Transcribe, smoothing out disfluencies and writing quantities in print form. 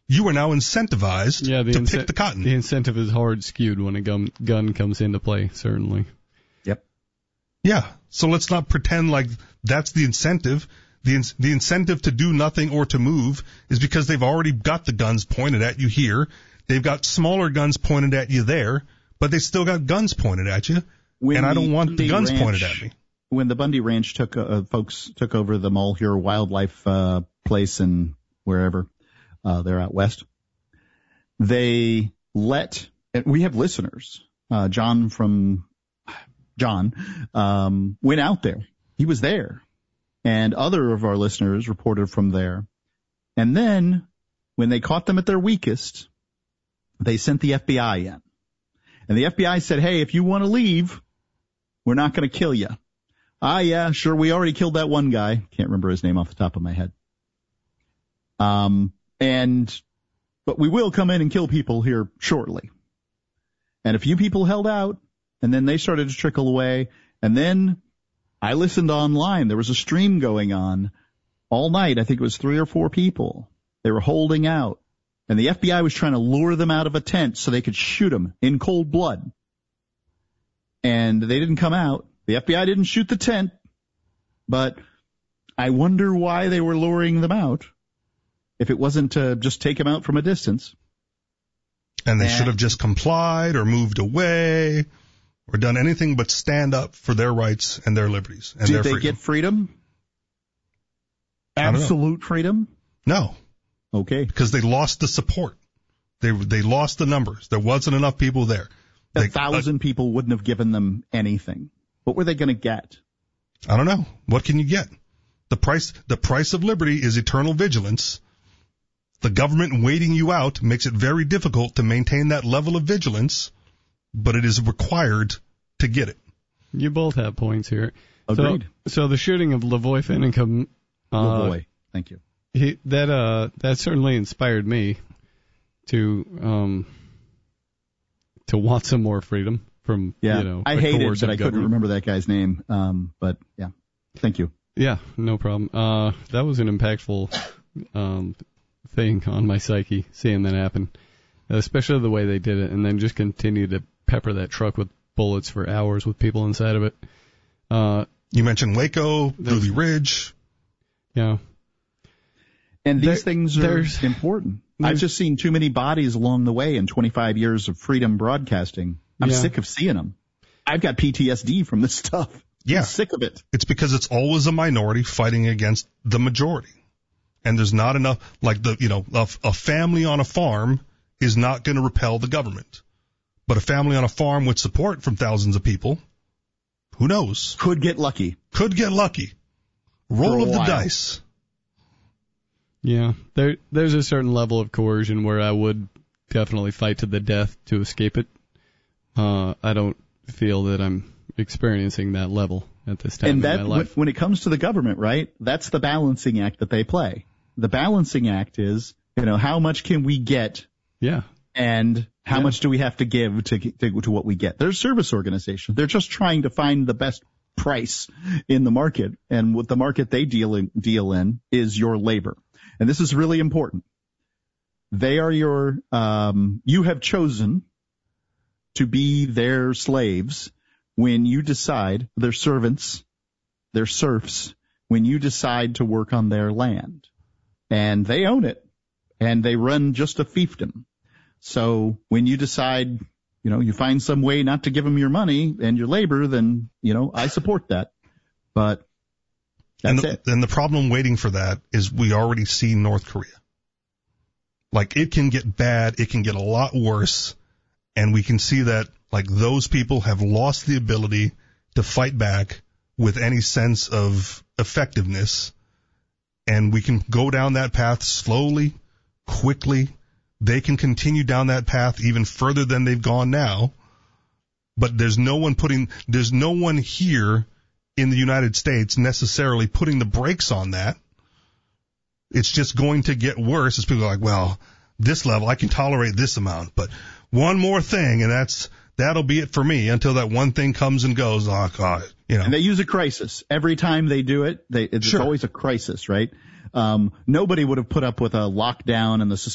you are now incentivized to pick the cotton. The incentive is hard skewed when a gun comes into play, certainly. Yep. Yeah, so let's not pretend like that's the incentive. The incentive to do nothing or to move is because they've already got the guns pointed at you here. They've got smaller guns pointed at you there, but they still got guns pointed at you, and I don't want the guns pointed at me. When the Bundy Ranch folks took over the Mulheur Wildlife place and wherever they're out west, they let, and we have listeners. John went out there. He was there. And other of our listeners reported from there. And then when they caught them at their weakest, they sent the FBI in. And the FBI said, hey, if you want to leave, we're not going to kill you. Yeah, sure, we already killed that one guy. Can't remember his name off the top of my head. But we will come in and kill people here shortly. And a few people held out, and then they started to trickle away. And then I listened online. There was a stream going on all night. I think it was 3 or 4 people. They were holding out. And the FBI was trying to lure them out of a tent so they could shoot them in cold blood. And they didn't come out. The FBI didn't shoot the tent. But I wonder why they were luring them out if it wasn't to just take them out from a distance. And they should have just complied or moved away or done anything but stand up for their rights and their liberties and their freedom. Did they get freedom? Absolute freedom? No. Okay. Because they lost the support. They lost the numbers. There wasn't enough people there. 1,000 people wouldn't have given them anything. What were they going to get? I don't know. What can you get? The price of liberty is eternal vigilance. The government waiting you out makes it very difficult to maintain that level of vigilance, but it is required to get it. You both have points here. Agreed. So the shooting of Lavoy Finicum, Lavoy, thank you. That certainly inspired me to want some more freedom from I hated that I couldn't remember that guy's name. But yeah, thank you. Yeah, no problem. That was an impactful thing on my psyche, seeing that happen, especially the way they did it, and then just continue to pepper that truck with bullets for hours with people inside of it. You mentioned Waco, Ruby Ridge. Yeah. And these things are important. I've just seen too many bodies along the way in 25 years of freedom broadcasting. I'm sick of seeing them. I've got PTSD from this stuff. Yeah. I'm sick of it. It's because it's always a minority fighting against the majority. And there's not enough, like a family on a farm is not going to repel the government. But a family on a farm with support from thousands of people, who knows? Could get lucky. Roll of the dice. Yeah, there's a certain level of coercion where I would definitely fight to the death to escape it. I don't feel that I'm experiencing that level at this time in my life. When it comes to the government, right, that's the balancing act that they play. The balancing act is, how much can we get? Yeah. And how much do we have to give to what we get? They're a service organization. They're just trying to find the best price in the market. And what the market they deal in is your labor. And this is really important. They are you have chosen to be their slaves when you decide, their servants, their serfs, when you decide to work on their land. And they own it. And they run just a fiefdom. So when you decide, you find some way not to give them your money and your labor, then, I support that. But that's it. And the problem waiting for that is we already see North Korea. Like, it can get bad. It can get a lot worse. And we can see that, those people have lost the ability to fight back with any sense of effectiveness. And we can go down that path slowly, quickly. They can continue down that path even further than they've gone now. But there's no one here in the United States necessarily putting the brakes on that. It's just going to get worse as people are like, well, this level, I can tolerate this amount, but one more thing, and that'll be it for me until that one thing comes and goes. Oh, God, And they use a crisis. Every time they do it, it's always a crisis, right? Nobody would have put up with a lockdown and the